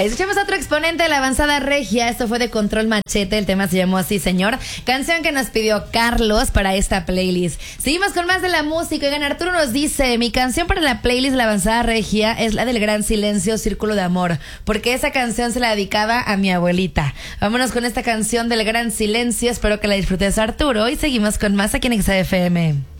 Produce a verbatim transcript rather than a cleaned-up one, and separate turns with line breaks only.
Ahí escuchamos a otro exponente de la avanzada regia. Esto fue de Control Machete. El tema se llamó Así Señor. Canción que nos pidió Carlos para esta playlist. Seguimos con más de la música. Oigan, Arturo nos dice: mi canción para la playlist de la avanzada regia es la del Gran Silencio, Círculo de Amor, porque esa canción se la dedicaba a mi abuelita. Vámonos con esta canción del Gran Silencio. Espero que la disfrutes, Arturo. Y seguimos con más aquí en X F M.